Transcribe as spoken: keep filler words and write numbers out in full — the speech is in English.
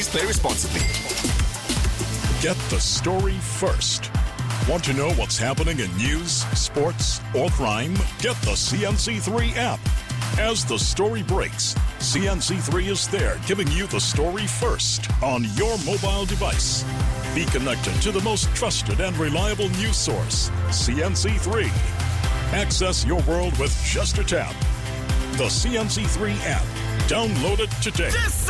Play responsibly. Get the story first. Want to know what's happening in news, sports, or crime? Get the C N C three app. As the story breaks, C N C three is there giving you the story first on your mobile device. Be connected to the most trusted and reliable news source, C N C three. Access your world with just a tap. The C N C three app. Download it today. This